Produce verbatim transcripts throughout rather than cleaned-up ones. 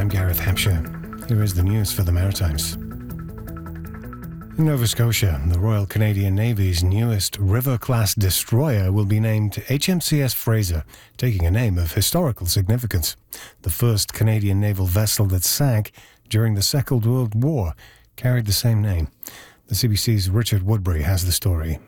I'm Gareth Hampshire. Here is the news for the Maritimes. In Nova Scotia, the Royal Canadian Navy's newest River-class destroyer will be named H M C S Fraser, taking a name of historical significance. The first Canadian naval vessel that sank during the Second World War carried the same name. The C B C's Richard Woodbury has the story.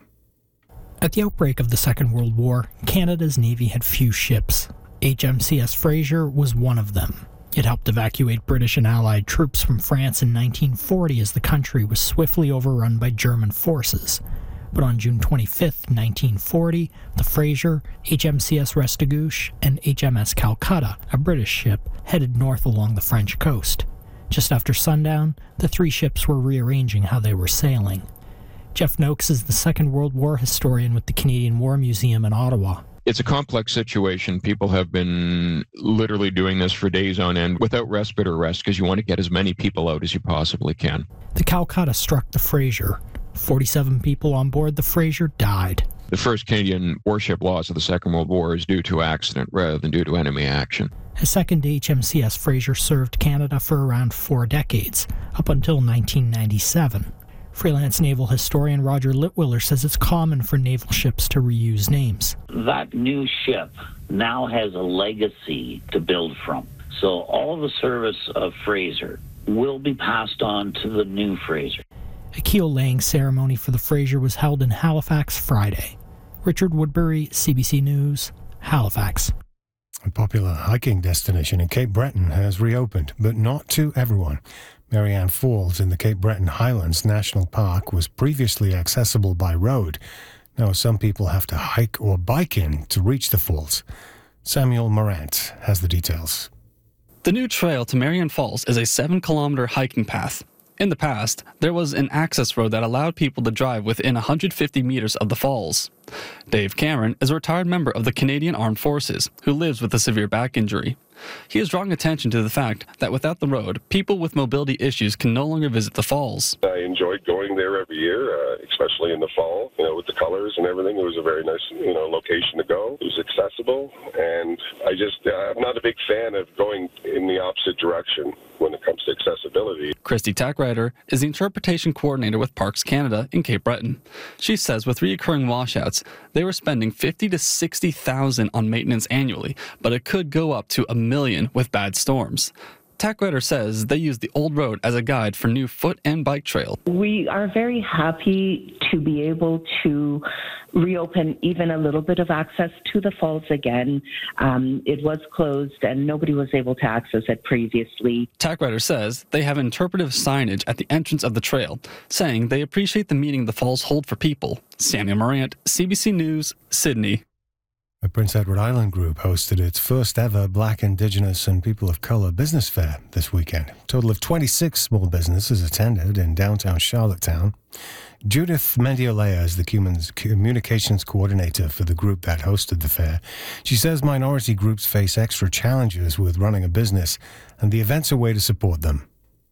At the outbreak of the Second World War, Canada's Navy had few ships. H M C S Fraser was one of them. It helped evacuate British and Allied troops from France in nineteen forty as the country was swiftly overrun by German forces. But on June twenty-fifth, nineteen forty, the Fraser, H M C S Restigouche, and H M S Calcutta, a British ship, headed north along the French coast. Just after sundown, the three ships were rearranging how they were sailing. Jeff Noakes is the Second World War historian with the Canadian War Museum in Ottawa. It's a complex situation. People have been literally doing this for days on end without respite or rest because you want to get as many people out as you possibly can. The Calcutta struck the Fraser. forty-seven people on board the Fraser died. The first Canadian warship loss of the Second World War is due to accident rather than due to enemy action. A second H M C S Fraser served Canada for around four decades, up until nineteen ninety-seven. Freelance naval historian Roger Litwiller says it's common for naval ships to reuse names. That new ship now has a legacy to build from. So all the service of Fraser will be passed on to the new Fraser. A keel-laying ceremony for the Fraser was held in Halifax Friday. Richard Woodbury, C B C News, Halifax. A popular hiking destination in Cape Breton has reopened, but not to everyone. Marianne Falls in the Cape Breton Highlands National Park was previously accessible by road. Now some people have to hike or bike in to reach the falls. Samuel Morant has the details. The new trail to Marianne Falls is a seven-kilometer hiking path. In the past, there was an access road that allowed people to drive within one hundred fifty meters of the falls. Dave Cameron is a retired member of the Canadian Armed Forces who lives with a severe back injury. He is drawing attention to the fact that without the road, people with mobility issues can no longer visit the falls. I enjoyed going there every year, uh, especially in the fall, you know, with the colors and everything. It was a very nice, you know, location to go. It was accessible, and I just, uh, I'm not a big fan of going in the opposite direction when it comes to accessibility. Christy Tackrider is the interpretation coordinator with Parks Canada in Cape Breton. She says with reoccurring washouts, they were spending fifty to sixty thousand on maintenance annually, but it could go up to a million with bad storms. Tackrider says they use the old road as a guide for new foot and bike trail. We are very happy to be able to reopen even a little bit of access to the falls again. Um, it was closed and nobody was able to access it previously. Tackrider says they have interpretive signage at the entrance of the trail, saying they appreciate the meaning the falls hold for people. Samuel Morant, C B C News, Sydney. The Prince Edward Island Group hosted its first ever Black, Indigenous and People of Colour business fair this weekend. A total of twenty-six small businesses attended in downtown Charlottetown. Judith Mendiolea is the communications coordinator for the group that hosted the fair. She says minority groups face extra challenges with running a business, and the event's a way to support them.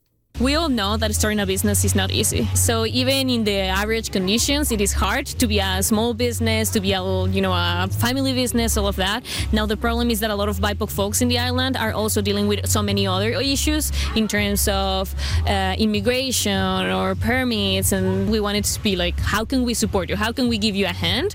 We all know that starting a business is not easy. So even in the average conditions, it is hard to be a small business, to be a, you know, a family business, all of that. Now the problem is that a lot of B I P O C folks in the island are also dealing with so many other issues in terms of uh, immigration or permits, and we wanted to be like, how can we support you? How can we give you a hand?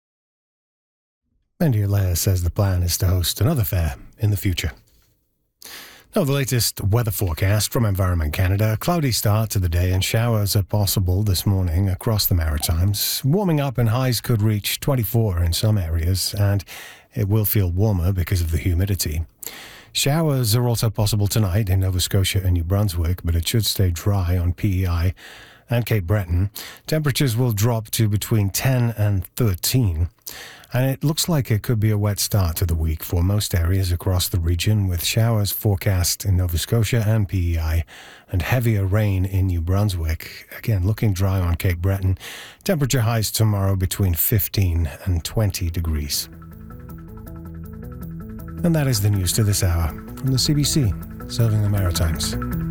Mendiolea says the plan is to host another fair in the future. Now, the latest weather forecast from Environment Canada. A cloudy start to the day and showers are possible this morning across the Maritimes. Warming up and highs could reach twenty-four in some areas, and it will feel warmer because of the humidity. Showers are also possible tonight in Nova Scotia and New Brunswick, but it should stay dry on P E I and Cape Breton. Temperatures will drop to between ten and thirteen. And it looks like it could be a wet start to the week for most areas across the region, with showers forecast in Nova Scotia and P E I and heavier rain in New Brunswick. Again, looking dry on Cape Breton. Temperature highs tomorrow between fifteen and twenty degrees. And that is the news to this hour from the C B C, serving the Maritimes.